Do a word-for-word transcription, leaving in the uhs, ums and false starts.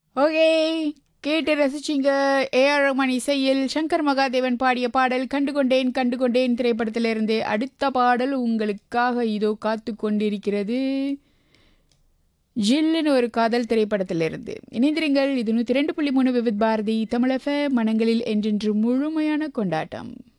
Okay. கேட்டு ரசிச்சிங்க. AR Rahman இசையில் சங்கர் மகாதேவன் பாடிய பாடல் கண்டுகொண்டேன் கண்டுகொண்டேன் திரைப்படத்திலிருந்து. அடுத்த பாடல் உங்களுக்காக இதோ காத்து கொண்டிருக்கிறது. ஜில்லுன்னு ஒரு காதல் திரைப்படத்திலிருந்து. இணைந்திருங்கள். இது நூற்றி ரெண்டு புள்ளி மூணு விவித் பாரதி தமிழக மனங்களில் என்றென்று முழுமையான கொண்டாட்டம்.